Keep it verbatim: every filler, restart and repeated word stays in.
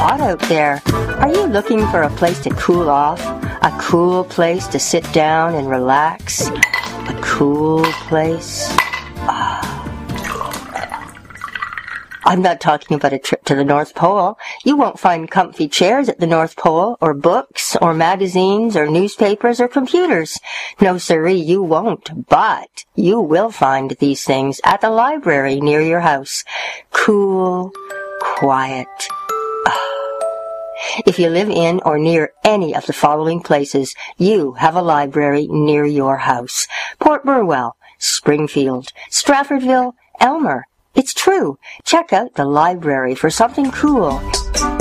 hot out there. Are you looking for a place to cool off? A cool place to sit down and relax? A cool place? Ah. I'm not talking about a trip to the North Pole. You won't find comfy chairs at the North Pole, or books, or magazines, or newspapers, or computers. No, sirree, you won't. But you will find these things at the library near your house. Cool, quiet. Ah. If you live in or near any of the following places, you have a library near your house. Port Burwell, Springfield, Straffordville, Elmer. It's true. Check out the library for something cool.